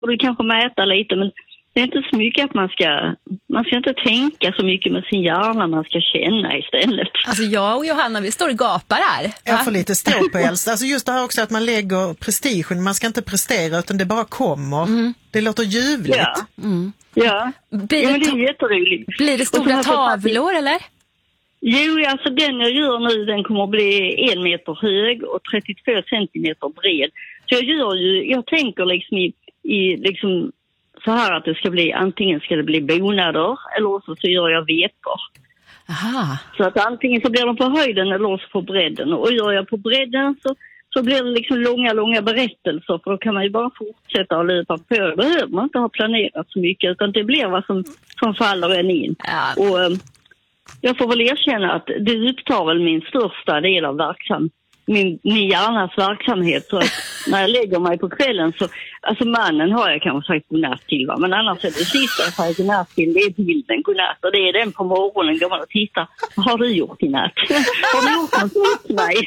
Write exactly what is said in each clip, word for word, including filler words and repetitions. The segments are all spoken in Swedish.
borde kanske mäta lite, men det är inte så mycket att man ska, man ska inte tänka så mycket med sin hjärna, man ska känna istället. Alltså jag och Johanna, vi står och gapar här. Va? Jag får lite ståpäls. Alltså just det här också att man lägger prestigen, man ska inte prestera utan det bara kommer. Mm. Det låter ljuvligt. Ja, mm. ja. Blir, ja det det är jätteroligt. Blir det stora tavlor eller? Jo, alltså den jag gör nu, den kommer att bli en meter hög och trettiotvå centimeter bred. Så jag gör ju, jag tänker liksom i, i liksom så här att det ska bli, antingen ska det bli bonader eller så, så gör jag veckor. Aha. Så att antingen så blir de på höjden eller så på bredden. Och gör jag på bredden så, så blir det liksom långa, långa berättelser. För då kan man ju bara fortsätta att löpa på. Då behöver man inte ha planerat så mycket, utan det blir vad som, som faller en in. Ja. Och um, jag får väl erkänna att det upptar väl min största del av verksamheten. Min, min hjärnas verksamhet, så att när jag lägger mig på kvällen så, alltså mannen har jag kanske sagt godnatt till, va? Men annars är det sista jag säger godnatt till, det är bilden godnatt, och det är den på morgonen, går man och tittar, vad har du gjort i natt? Har du gjort något åt mig?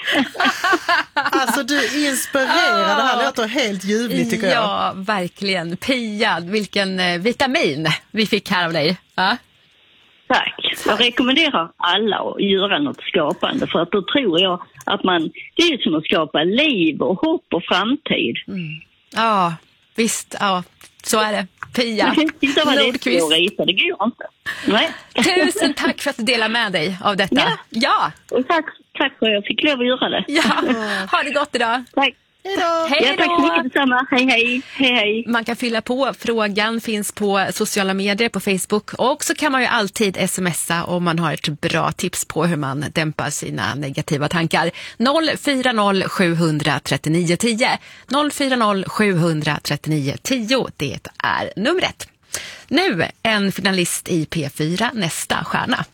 Alltså du inspirerar, det här låter helt ljuvligt tycker jag. Ja, verkligen. Pia, vilken eh, vitamin vi fick här av dig. Ja? Tack. Jag rekommenderar alla att göra något skapande, för att då tror jag att man, det är som att skapa liv och hopp och framtid. Mm. Ja, visst. Ja, så är det. Pia Nordqvist. Nordqvist. Det går inte. Nej. Tusen tack för att du delar med dig av detta. Ja. Ja. Och tack, tack för att jag fick lov att göra det. Ja. Ha det gott idag. Tack. Hej då! Hej Ja, tack så mycket detsamma. Hej, hej. Hej, hej. Man kan fylla på. Frågan finns på sociala medier, på Facebook. Och så kan man ju alltid smsa om man har ett bra tips på hur man dämpar sina negativa tankar. noll fyra noll sju tre nio ett noll. noll fyra noll sju tre nio ett noll. Det är numret. Nu en finalist i P fyra, nästa stjärna.